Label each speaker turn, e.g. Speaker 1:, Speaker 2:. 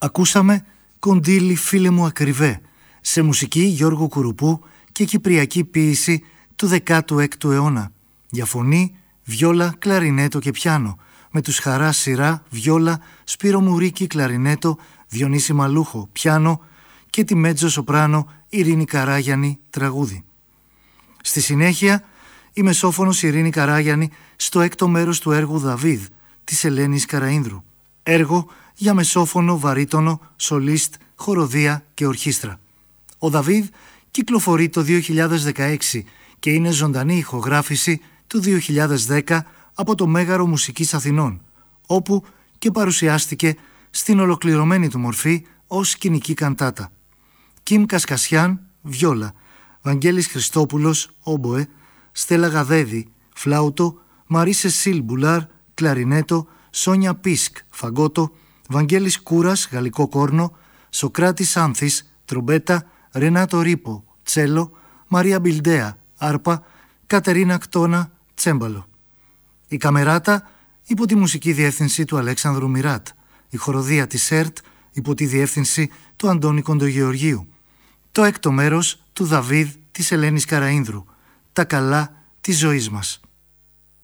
Speaker 1: Ακούσαμε «Κοντήλι φίλε μου ακριβέ» σε μουσική Γιώργου Κουρουπού και κυπριακή ποίηση του 16ου αιώνα για φωνή, βιόλα, κλαρινέτο και πιάνο με τους Χαρά Σειρά, βιόλα, Σπύρο Μουρίκη, κλαρινέτο, Διονύση Μαλούχο, πιάνο και τη μέτζο σοπράνο Ειρήνη Καράγιαννη, τραγούδι. Στη συνέχεια η μεσόφωνος Ειρήνη Καράγιαννη στο έκτο μέρος του έργου «Δαβίδ» της Ελένης Καραΐνδρου, έργο για μεσόφωνο, βαρύτονο, σολίστ, χοροδία και ορχήστρα. Ο «Δαβίδ» κυκλοφορεί το 2016 και είναι ζωντανή ηχογράφηση του 2010 από το Μέγαρο Μουσικής Αθηνών, όπου και παρουσιάστηκε στην ολοκληρωμένη του μορφή ως σκηνική καντάτα. Κιμ Κασκασιάν, βιόλα, Βαγγέλης Χριστόπουλος, όμποε, Στέλλα Γαδέδη, φλάουτο, Μαρή Σεσίλ Μπουλάρ, κλαρινέτο, Σόνια Πίσκ, φαγκότο, Βαγγέλης Κούρας, γαλλικό κόρνο, Σοκράτης Άνθης, τρομπέτα, Ρενάτο Ρίπο, τσέλο, Μαρία Μπιλντέα, άρπα, Κατερίνα Κτώνα, τσέμπαλο. Η καμεράτα υπό τη μουσική διεύθυνση του Αλέξανδρου Μιράτ, η χοροδία της ΕΡΤ υπό τη διεύθυνση του Αντώνη Κοντογεωργίου. Το έκτο μέρος του «Δαβίδ» της Ελένης Καραΐνδρου, τα καλά της ζωής μας.